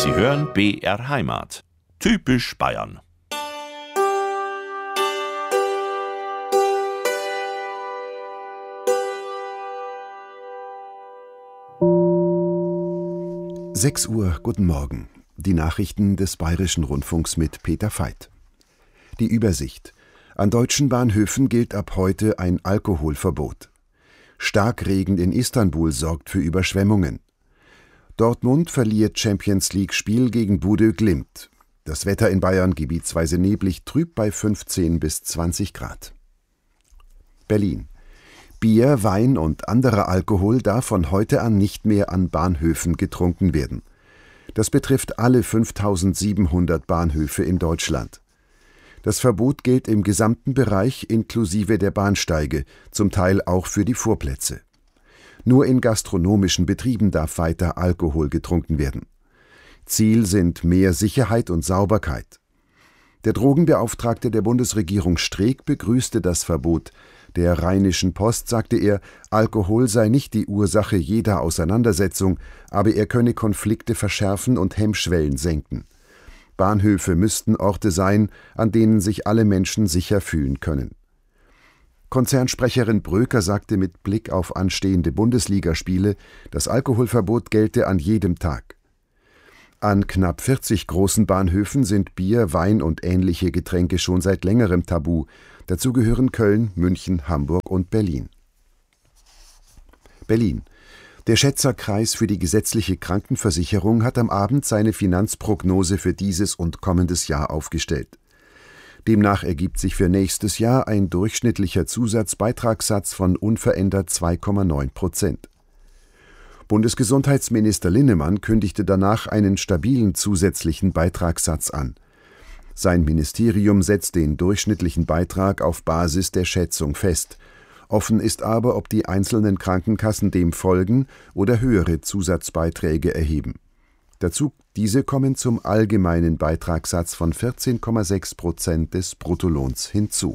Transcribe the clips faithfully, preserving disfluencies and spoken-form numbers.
Sie hören B R Heimat. Typisch Bayern. sechs Uhr, guten Morgen. Die Nachrichten des Bayerischen Rundfunks mit Peter Veit. Die Übersicht. An deutschen Bahnhöfen gilt ab heute ein Alkoholverbot. Starkregen in Istanbul sorgt für Überschwemmungen. Dortmund verliert Champions-League-Spiel gegen Bodø Glimt. Das Wetter in Bayern gebietsweise neblig, trüb bei fünfzehn bis zwanzig Grad. Berlin. Bier, Wein und anderer Alkohol darf von heute an nicht mehr an Bahnhöfen getrunken werden. Das betrifft alle fünftausendsiebenhundert Bahnhöfe in Deutschland. Das Verbot gilt im gesamten Bereich inklusive der Bahnsteige, zum Teil auch für die Vorplätze. Nur in gastronomischen Betrieben darf weiter Alkohol getrunken werden. Ziel sind mehr Sicherheit und Sauberkeit. Der Drogenbeauftragte der Bundesregierung Streeck begrüßte das Verbot. Der Rheinischen Post sagte er, Alkohol sei nicht die Ursache jeder Auseinandersetzung, aber er könne Konflikte verschärfen und Hemmschwellen senken. Bahnhöfe müssten Orte sein, an denen sich alle Menschen sicher fühlen können. Konzernsprecherin Bröker sagte mit Blick auf anstehende Bundesligaspiele, das Alkoholverbot gelte an jedem Tag. An knapp vierzig großen Bahnhöfen sind Bier, Wein und ähnliche Getränke schon seit längerem tabu. Dazu gehören Köln, München, Hamburg und Berlin. Berlin. Der Schätzerkreis für die gesetzliche Krankenversicherung hat am Abend seine Finanzprognose für dieses und kommendes Jahr aufgestellt. Demnach ergibt sich für nächstes Jahr ein durchschnittlicher Zusatzbeitragssatz von unverändert zwei Komma neun Prozent. Bundesgesundheitsminister Linnemann kündigte danach einen stabilen zusätzlichen Beitragssatz an. Sein Ministerium setzt den durchschnittlichen Beitrag auf Basis der Schätzung fest. Offen ist aber, ob die einzelnen Krankenkassen dem folgen oder höhere Zusatzbeiträge erheben. Dazu diese kommen zum allgemeinen Beitragssatz von vierzehn Komma sechs Prozent des Bruttolohns hinzu.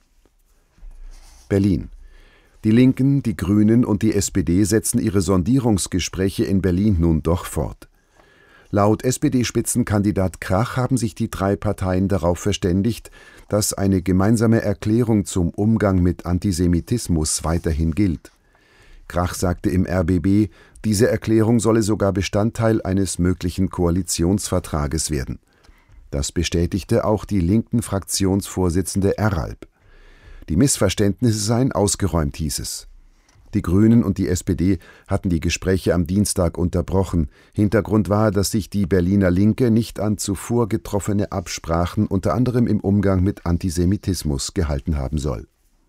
Berlin. Die Linken, die Grünen und die S P D setzen ihre Sondierungsgespräche in Berlin nun doch fort. Laut S P D-Spitzenkandidat Krach haben sich die drei Parteien darauf verständigt, dass eine gemeinsame Erklärung zum Umgang mit Antisemitismus weiterhin gilt. Krach sagte im R B B, diese Erklärung solle sogar Bestandteil eines möglichen Koalitionsvertrages werden. Das bestätigte auch die linken Fraktionsvorsitzende Erralb. Die Missverständnisse seien ausgeräumt, hieß es. Die Grünen und die S P D hatten die Gespräche am Dienstag unterbrochen. Hintergrund war, dass sich die Berliner Linke nicht an zuvor getroffene Absprachen, unter anderem im Umgang mit Antisemitismus, gehalten haben soll.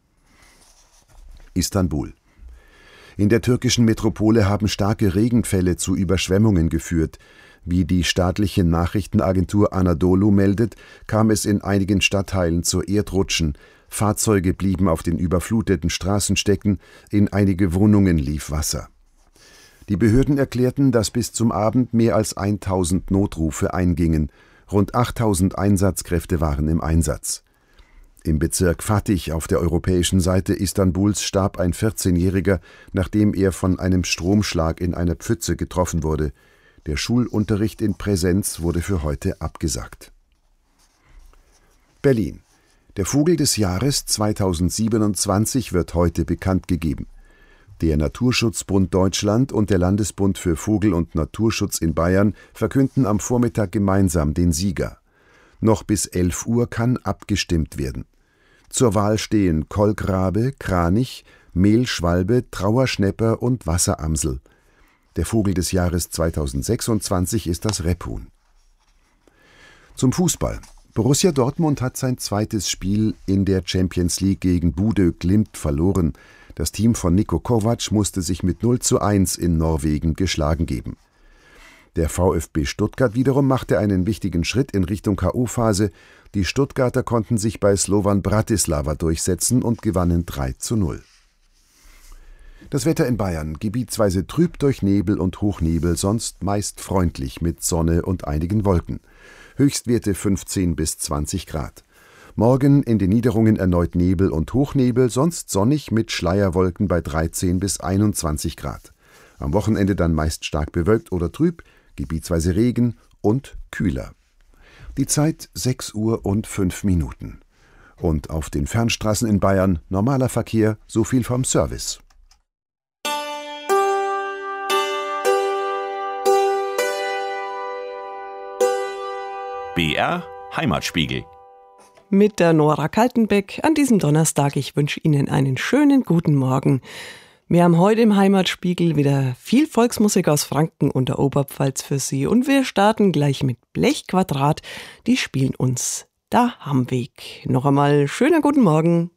Istanbul. In der türkischen Metropole haben starke Regenfälle zu Überschwemmungen geführt. Wie die staatliche Nachrichtenagentur Anadolu meldet, kam es in einigen Stadtteilen zu Erdrutschen. Fahrzeuge blieben auf den überfluteten Straßen stecken, in einige Wohnungen lief Wasser. Die Behörden erklärten, dass bis zum Abend mehr als tausend Notrufe eingingen. Rund achttausend Einsatzkräfte waren im Einsatz. Im Bezirk Fatih auf der europäischen Seite Istanbuls starb ein vierzehnjähriger, nachdem er von einem Stromschlag in einer Pfütze getroffen wurde. Der Schulunterricht in Präsenz wurde für heute abgesagt. Berlin. Der Vogel des Jahres zweitausendsiebenundzwanzig wird heute bekannt gegeben. Der Naturschutzbund Deutschland und der Landesbund für Vogel- und Naturschutz in Bayern verkünden am Vormittag gemeinsam den Sieger. Noch bis elf Uhr kann abgestimmt werden. Zur Wahl stehen Kolkrabe, Kranich, Mehlschwalbe, Trauerschnäpper und Wasseramsel. Der Vogel des Jahres zweitausendsechsundzwanzig ist das Rebhuhn. Zum Fußball. Borussia Dortmund hat sein zweites Spiel in der Champions League gegen Bodø Glimt verloren. Das Team von Niko Kovac musste sich mit null zu eins in Norwegen geschlagen geben. Der VfB Stuttgart wiederum machte einen wichtigen Schritt in Richtung K O-Phase. Die Stuttgarter konnten sich bei Slovan Bratislava durchsetzen und gewannen drei zu null. Das Wetter in Bayern, gebietsweise trüb durch Nebel und Hochnebel, sonst meist freundlich mit Sonne und einigen Wolken. Höchstwerte fünfzehn bis zwanzig Grad. Morgen in den Niederungen erneut Nebel und Hochnebel, sonst sonnig mit Schleierwolken bei dreizehn bis einundzwanzig Grad. Am Wochenende dann meist stark bewölkt oder trüb, gebietsweise Regen und kühler. Die Zeit sechs Uhr und fünf Minuten. Und auf den Fernstraßen in Bayern normaler Verkehr, so viel vom Service. B R Heimatspiegel. Mit der Nora Kaltenbeck an diesem Donnerstag. Ich wünsche Ihnen einen schönen guten Morgen. Wir haben heute im Heimatspiegel wieder viel Volksmusik aus Franken und der Oberpfalz für Sie. Und wir starten gleich mit Blechquadrat. Die spielen uns Da Hamweg. Noch einmal schönen guten Morgen.